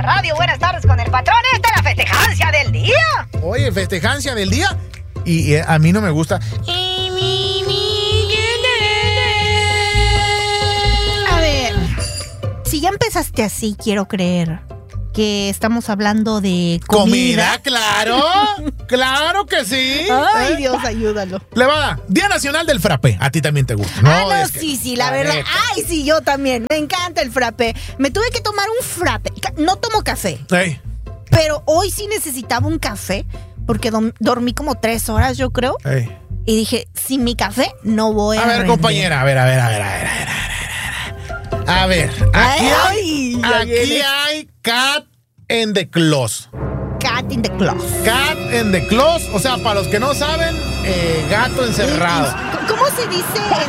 radio. Buenas tardes con el patrón. Esta es la festejancia del día. Oye, festejancia del día. Y a mí no me gusta. A ver, si ya empezaste así, quiero creer que estamos hablando de comida. Claro. Claro que sí. Ay, Dios, ayúdalo. Levada, Día Nacional del Frappé. A ti también te gusta. Sí, la verdad. neta. Ay, sí, yo también. Me encanta el frappé. Me tuve que tomar un frappé. No tomo café, Ey, pero hoy sí necesitaba un café porque dormí como 3 horas, yo creo. ey. Y dije, sin mi café no voy a A ver, rendir. compañera, a ver. A ver, aquí hay cat in the closet. Cat in the closet. Cat in the closet, o sea, para los que no saben, gato encerrado. ¿Cómo se dice